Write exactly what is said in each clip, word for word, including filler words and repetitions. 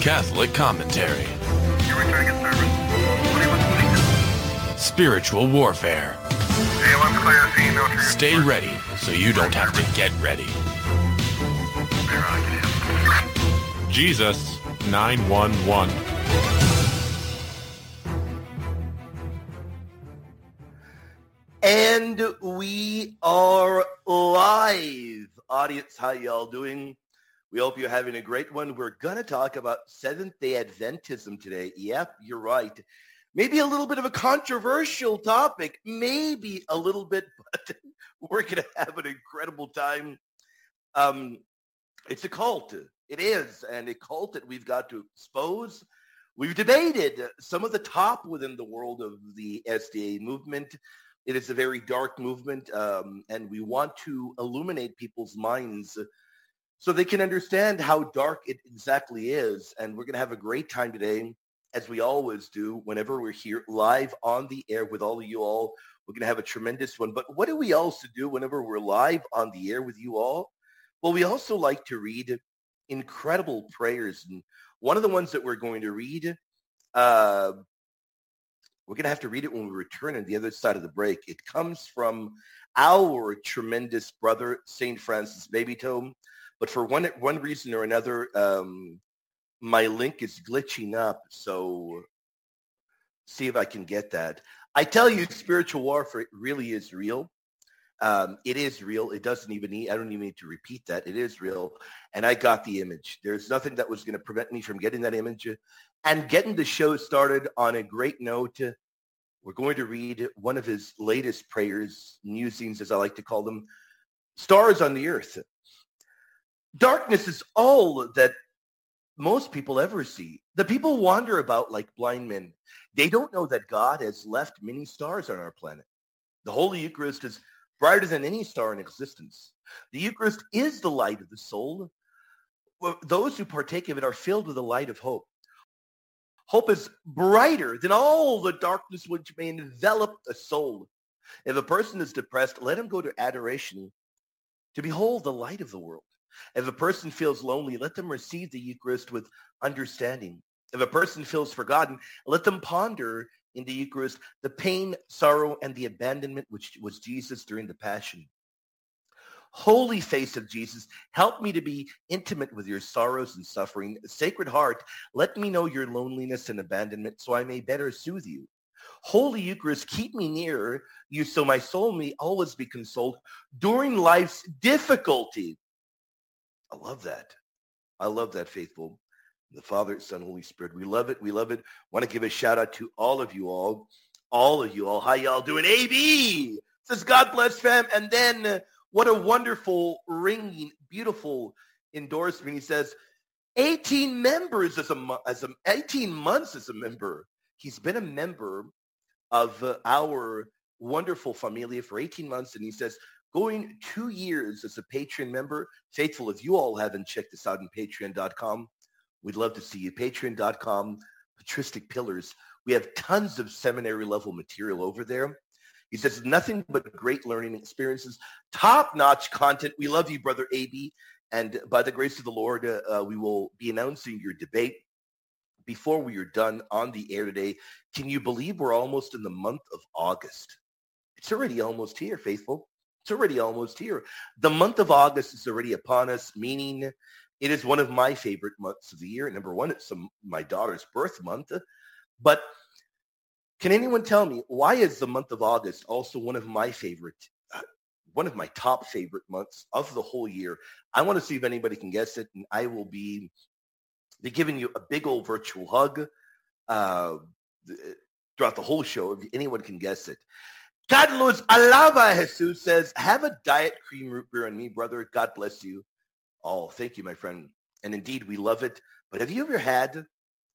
Catholic commentary. You're returning at service. twenty-one twenty-two. Spiritual warfare. A one clear, C, military. Stay ready so you don't have to get ready. There, I get him. Jesus nine one one. And we are live. Audience, how y'all doing? We hope you're having a great one. We're going to talk about Seventh-day Adventism today. Yep, you're right. Maybe a little bit of a controversial topic. Maybe a little bit, but we're going to have an incredible time. Um, it's a cult. It is, and a cult that we've got to expose. We've debated some of the top within the world of the S D A movement. It is a very dark movement, um, and we want to illuminate people's minds so they can understand how dark it exactly is. And we're going to have a great time today, as we always do, whenever we're here live on the air with all of you all. We're going to have a tremendous one. But what do we also do whenever we're live on the air with you all? Well, we also like to read incredible prayers. And one of the ones that we're going to read, uh, we're going to have to read it when we return on the other side of the break. It comes from our tremendous brother, Saint Francis Babytome. But for one one reason or another, um, my link is glitching up. So see if I can get that. I tell you, spiritual warfare really is real. Um, it is real. It doesn't even need, I don't even need to repeat that. It is real. And I got the image. There's nothing that was going to prevent me from getting that image and getting the show started on a great note. We're going to read one of his latest prayers, musings, as I like to call them, Stars on the Earth. Darkness is all that most people ever see. The people wander about like blind men. They don't know that God has left many stars on our planet. The Holy Eucharist is brighter than any star in existence. The Eucharist is the light of the soul. Those who partake of it are filled with the light of hope. Hope is brighter than all the darkness which may envelop a soul. If a person is depressed, let him go to adoration to behold the light of the world. If a person feels lonely, let them receive the Eucharist with understanding. If a person feels forgotten, let them ponder in the Eucharist the pain, sorrow, and the abandonment which was Jesus during the Passion. Holy face of Jesus, help me to be intimate with your sorrows and suffering. Sacred Heart, let me know your loneliness and abandonment so I may better soothe you. Holy Eucharist, keep me near you so my soul may always be consoled during life's difficulty. I love that. I love that, faithful. The Father, Son, Holy Spirit. We love it. We love it. Want to give a shout out to all of you all. All of you all. How y'all doing? A B says, God bless, fam. And then uh, what a wonderful, ringing, beautiful endorsement. He says, eighteen members as a, as a eighteen months as a member. He's been a member of uh, our wonderful familia for eighteen months. And he says, going two years as a Patreon member. Faithful, if you all haven't checked this out on patreon dot com, we'd love to see you. patreon dot com, Patristic Pillars. We have tons of seminary level material over there. He says, nothing but great learning experiences, top-notch content. We love you, Brother A B. And by the grace of the Lord, uh, uh, we will be announcing your debate before we are done on the air today. Can you believe we're almost in the month of August? It's already almost here, faithful. It's already almost here. The month of August is already upon us, meaning it is one of my favorite months of the year. Number one, it's some, my daughter's birth month. But can anyone tell me, why is the month of August also one of my favorite, uh, one of my top favorite months of the whole year? I want to see if anybody can guess it, and I will be, be giving you a big old virtual hug uh, throughout the whole show if anyone can guess it. Carlos Alava Jesus says, have a diet cream root beer on me, brother. God bless you. Oh, thank you, my friend. And indeed, we love it. But have you ever had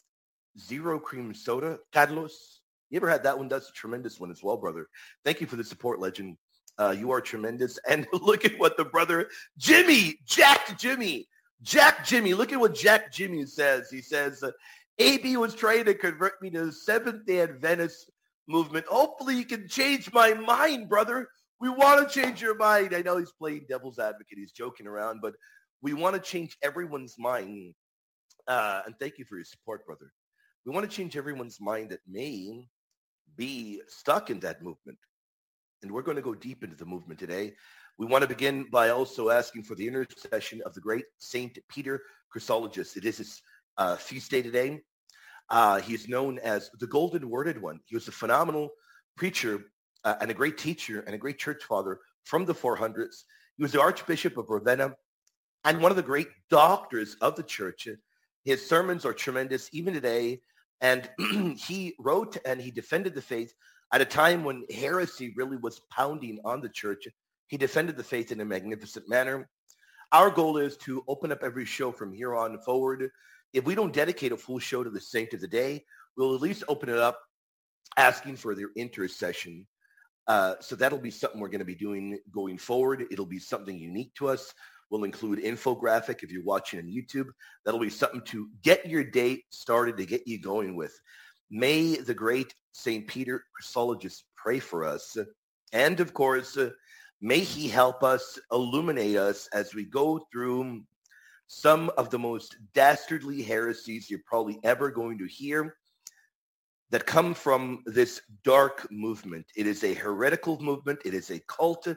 zero cream soda, Carlos? You ever had that one? That's a tremendous one as well, brother. Thank you for the support, legend. Uh, you are tremendous. And look at what the brother, Jimmy, Jack Jimmy, Jack Jimmy. Look at what Jack Jimmy says. He says, A B was trying to convert me to the Seventh-day Adventist movement. Hopefully you can change my mind, brother. We want to change your mind. I know he's playing devil's advocate. He's joking around, but we want to change everyone's mind. uh, and thank you for your support, brother. We want to change everyone's mind that may be stuck in that movement. And we're going to go deep into the movement today. We want to begin by also asking for the intercession of the great Saint Peter Chrysologus. It is his uh, feast day today. Uh, he is known as the Golden Worded One. He was a phenomenal preacher uh, and a great teacher and a great church father from the four hundreds. He was the Archbishop of Ravenna and one of the great doctors of the church. His sermons are tremendous even today. And he wrote and he defended the faith at a time when heresy really was pounding on the church. He defended the faith in a magnificent manner. Our goal is to open up every show from here on forward. If we don't dedicate a full show to the saint of the day, we'll at least open it up asking for their intercession. Uh, so that'll be something we're going to be doing going forward. It'll be something unique to us. We'll include infographic if you're watching on YouTube. That'll be something to get your day started, to get you going with. May the great Saint Peter Chrysologus pray for us. And of course, uh, may he help us, illuminate us as we go through some of the most dastardly heresies you're probably ever going to hear that come from this dark movement. It is a heretical movement. It is a cult.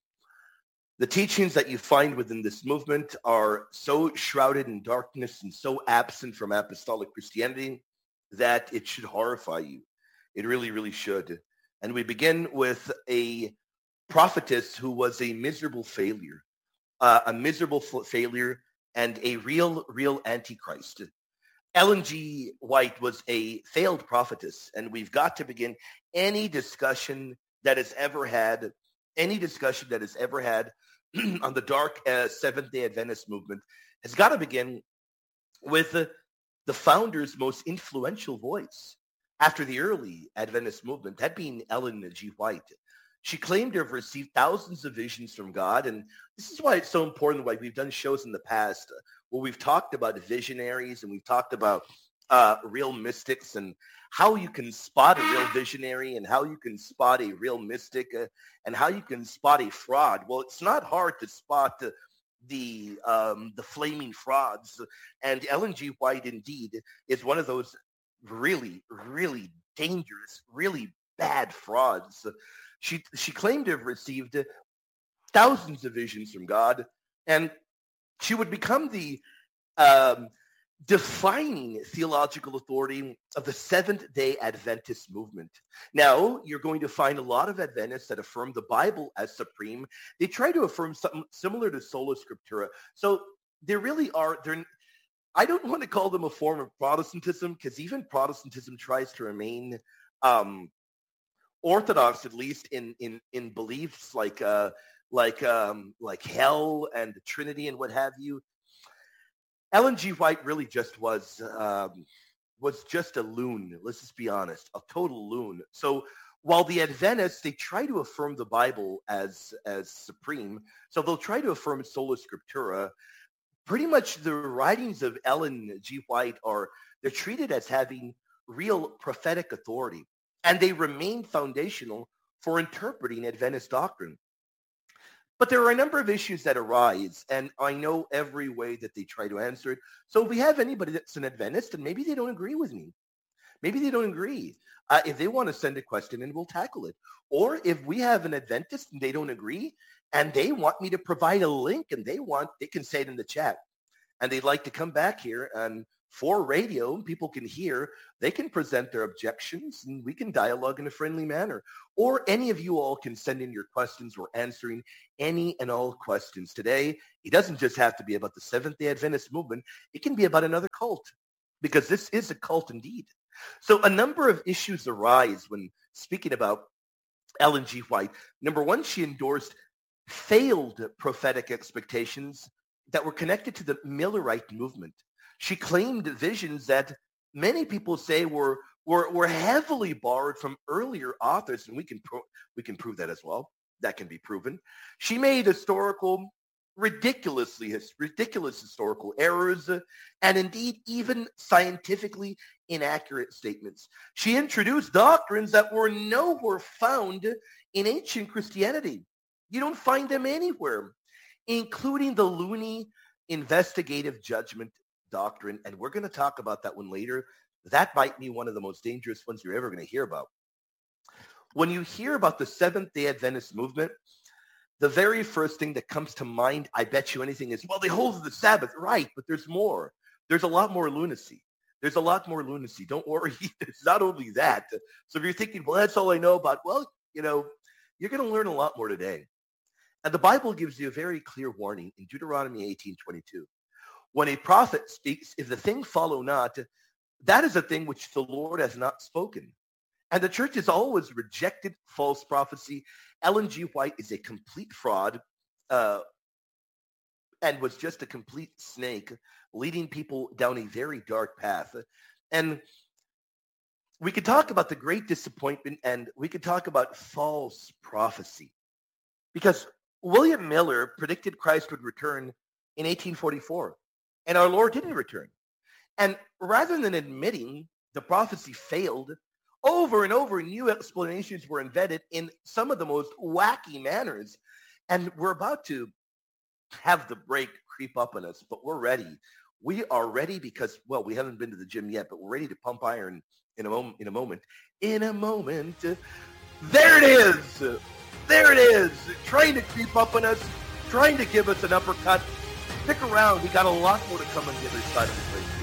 The teachings that you find within this movement are so shrouded in darkness and so absent from apostolic Christianity that it should horrify you. It really, really should. And we begin with a prophetess who was a miserable failure, uh, a miserable f- failure and a real, real antichrist. Ellen G. White was a failed prophetess, and we've got to begin any discussion that has ever had, any discussion that has ever had on the dark uh, Seventh-day Adventist movement has got to begin with uh, the founder's most influential voice after the early Adventist movement, that being Ellen G. White. She claimed to have received thousands of visions from God, and this is why it's so important. Why we've done shows in the past where we've talked about visionaries and we've talked about uh, real mystics and how you can spot a real visionary and how you can spot a real mystic uh, and how you can spot a fraud. Well, it's not hard to spot the the, um, the flaming frauds, and Ellen G. White indeed is one of those really, really dangerous, really bad frauds. She she claimed to have received thousands of visions from God, and she would become the um, defining theological authority of the Seventh-day Adventist movement. Now, you're going to find a lot of Adventists that affirm the Bible as supreme. They try to affirm something similar to Sola Scriptura. So there really are, they're, I don't want to call them a form of Protestantism, because even Protestantism tries to remain um, orthodox, at least in in in beliefs like uh like um like hell and the Trinity and what have you. Ellen G. White really just was um was just a loon. Let's just be honest, a total loon. So while the Adventists, they try to affirm the Bible as as supreme, so they'll try to affirm Sola Scriptura. Pretty much the writings of Ellen G. White are, they're treated as having real prophetic authority, and they remain foundational for interpreting Adventist doctrine. But there are a number of issues that arise, and I know every way that they try to answer it. So if we have anybody that's an Adventist, and maybe they don't agree with me, maybe they don't agree. Uh, if they want to send a question, and we'll tackle it. Or if we have an Adventist and they don't agree, and they want me to provide a link, and they want, they can say it in the chat, and they'd like to come back here and for radio, people can hear, they can present their objections, and we can dialogue in a friendly manner. Or any of you all can send in your questions. We're answering any and all questions today. It doesn't just have to be about the Seventh-day Adventist movement. It can be about another cult, because this is a cult indeed. So a number of issues arise when speaking about Ellen G. White. Number one, she endorsed failed prophetic expectations that were connected to the Millerite movement. She claimed visions that many people say were were, were heavily borrowed from earlier authors, and we can pro- we can prove that as well. That can be proven. She made historical, ridiculously ridiculous historical errors, and indeed even scientifically inaccurate statements. She introduced doctrines that were nowhere found in ancient Christianity. You don't find them anywhere, including the loony investigative judgment doctrine, and we're going to talk about that one later. That might be one of the most dangerous ones you're ever going to hear about. When you hear about the Seventh-day Adventist movement, the very first thing that comes to mind, I bet you anything, is, well, they hold the Sabbath. Right, but there's more. There's a lot more lunacy. There's a lot more lunacy. Don't worry. It's not only that. So if you're thinking, well, that's all I know about, well, you know, you're going to learn a lot more today. And the Bible gives you a very clear warning in Deuteronomy eighteen twenty-two. When a prophet speaks, if the thing follow not, that is a thing which the Lord has not spoken. And the church has always rejected false prophecy. Ellen G. White is a complete fraud uh, and was just a complete snake, leading people down a very dark path. And we could talk about the great disappointment, and we could talk about false prophecy. Because William Miller predicted Christ would return in eighteen forty-four, and our Lord didn't return. And rather than admitting the prophecy failed, over and over new explanations were invented in some of the most wacky manners. And we're about to have the break creep up on us, but we're ready. We are ready because, well, we haven't been to the gym yet, but we're ready to pump iron in a moment. In a moment. In a moment. There it is. There it is. Trying to creep up on us, trying to give us an uppercut. Stick around. We got a lot more to come on the other side of the break.